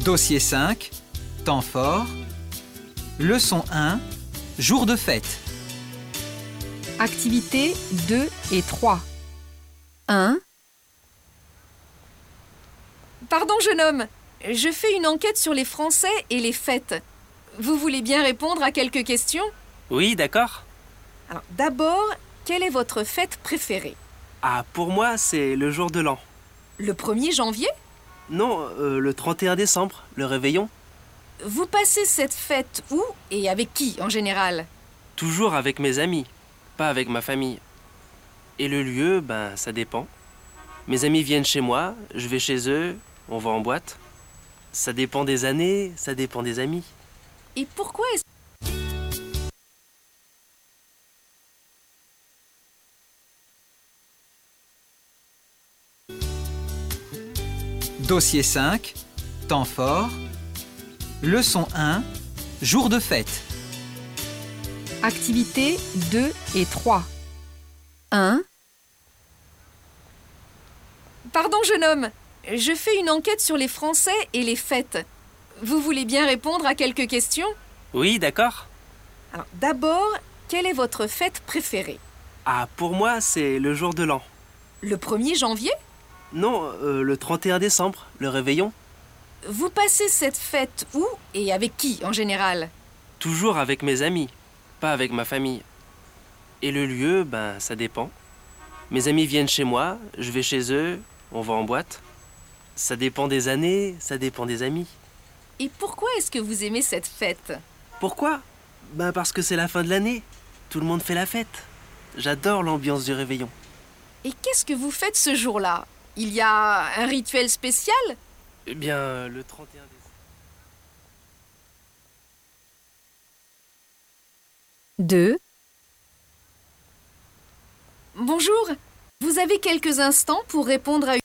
Dossier 5, temps fort. Leçon 1, jour de fête. Activités 2 et 3. 1. Pardon, jeune homme. Je fais une enquête sur les Français et les fêtes. Vous voulez bien répondre à quelques questions? Oui, d'accord. Alors, d'abord, quelle est votre fête préférée? Ah, pour moi, c'est le jour de l'an. Le 1er janvier? Non, le 31 décembre, le réveillon. Vous passez cette fête où et avec qui en général? Toujours avec mes amis, pas avec ma famille. Et le lieu, ben, ça dépend. Mes amis viennent chez moi, je vais chez eux, on va en boîte. Ça dépend des années, ça dépend des amis. Et pourquoi est-ce... Dossier 5, temps fort. Leçon 1, jour de fête. Activités 2 et 3. 1. Pardon, jeune homme. Je fais une enquête sur les Français et les fêtes. Vous voulez bien répondre à quelques questions? Oui, d'accord. Alors, d'abord, quelle est votre fête préférée? Ah, pour moi, c'est le jour de l'an. Le 1er janvier? Non, le 31 décembre, le réveillon. Vous passez cette fête où et avec qui en général? Toujours avec mes amis, pas avec ma famille. Et le lieu, ben, ça dépend. Mes amis viennent chez moi, je vais chez eux, on va en boîte. Ça dépend des années, ça dépend des amis. Et pourquoi est-ce que vous aimez cette fête? Pourquoi? Ben parce que c'est la fin de l'année. Tout le monde fait la fête. J'adore l'ambiance du réveillon. Et qu'est-ce que vous faites ce jour-là? Il y a un rituel spécial? Eh bien, le 31 décembre. 2. Bonjour. Vous avez quelques instants pour répondre à